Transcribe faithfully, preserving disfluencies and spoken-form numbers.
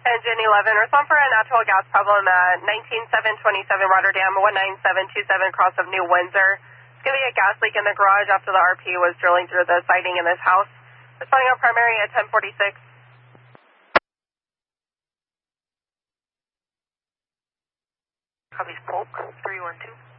Engine eleven, respond for a natural gas problem at nineteen seven twenty-seven Rotterdam, one nine seven two seven cross of New Windsor. It's going to be a gas leak in the garage after the R P was drilling through the siding in this house. Responding on primary at ten forty-six. Copy, Polk, three one two.